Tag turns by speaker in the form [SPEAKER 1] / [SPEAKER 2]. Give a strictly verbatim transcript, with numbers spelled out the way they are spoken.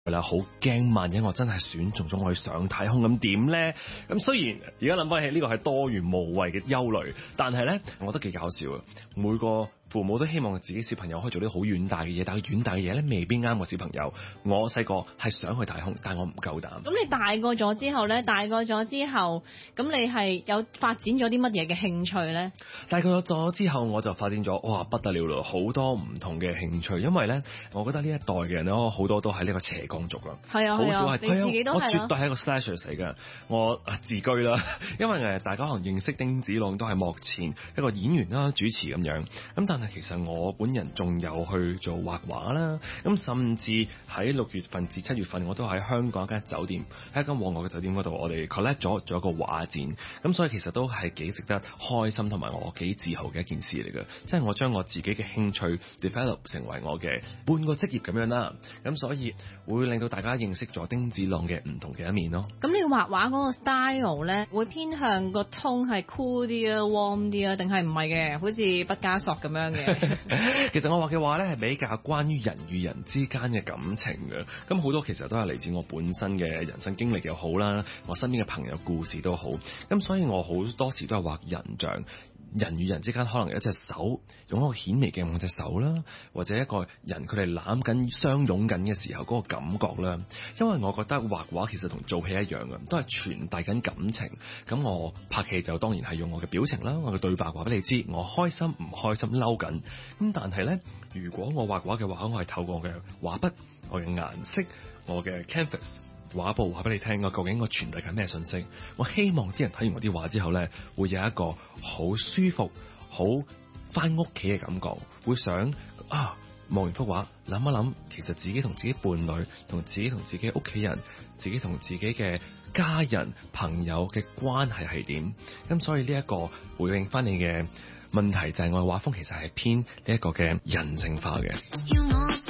[SPEAKER 1] 啦，好驚萬一我真係選中咗我去上太空咁點咧？咁雖然而家諗翻起呢個係多餘無謂嘅憂慮，但係咧，我覺得幾搞笑啊！每個父母都希望自己小朋友可以做啲好遠大嘅嘢，但係遠大嘅嘢咧未必啱我小朋友。我細個係想去太空，但係我唔夠膽。
[SPEAKER 2] 咁你大個咗之後咧，大個咗之後，咁你係有發展咗啲乜嘢嘅興趣咧？
[SPEAKER 1] 大個咗之後，我就發展咗哇不得了咯，好多唔同嘅興趣。因為咧，我覺得呢一代嘅人咧，好多都係呢個斜光族啦。
[SPEAKER 2] 係啊，
[SPEAKER 1] 好少係，
[SPEAKER 2] 你自己都係
[SPEAKER 1] 我絕對係一個 slasher 嚟嘅。我自居啦，因為誒大家可能認識丁子朗都係幕前一個演員啦、主持咁樣。咁但係其實我本人仲有去做畫畫啦。咁甚至喺六月份至七月份，我都喺香港一間酒店，喺一間旺角嘅酒店嗰度，我哋 collect 咗做一個畫展。咁所以其實都係幾值得開心同埋我幾自豪嘅一件事嚟嘅。即係我將我自己嘅興趣 develop 成為我嘅半個職業咁樣啦。咁所以會令到大家認識咗丁子朗嘅唔同嘅一面咯。
[SPEAKER 2] 咁你畫畫嗰個 style 咧，會偏向個 tone 係 cool 啲啊、warm 啲啊，定係唔係嘅？好似畢加索咁樣嘅。
[SPEAKER 1] 其實我畫嘅畫咧係比較關於人與人之間嘅感情嘅。咁好多其實都係嚟自我本身嘅人生經歷又好啦，我身邊嘅朋友故事都好。咁所以我好多時都係畫人像。人與人之間可能有一隻手，用一個顯微鏡望隻手啦，或者一個人佢哋攬緊相擁緊嘅時候嗰個感覺啦。因為我覺得畫畫其實同做戲一樣嘅，都係傳遞緊感情。咁我拍戲就當然係用我嘅表情啦，我嘅對白話俾你知，我開心唔開心嬲緊。咁但係呢，如果我畫畫嘅話，我係透過我嘅畫筆、我嘅顏色、我嘅 canvas。畫布話俾你聽，我究竟我傳遞緊咩信息？我希望啲人睇完我啲畫之後呢，會有一個好舒服、好返屋企嘅感覺，會想啊望完幅畫諗一諗，其實自己同自己伴侶、同自己同自己屋企人、自己同自己嘅家人、朋友嘅關係係點？咁所以呢一個回應翻你嘅問題就係我嘅畫風其實係偏呢一個嘅人性化嘅。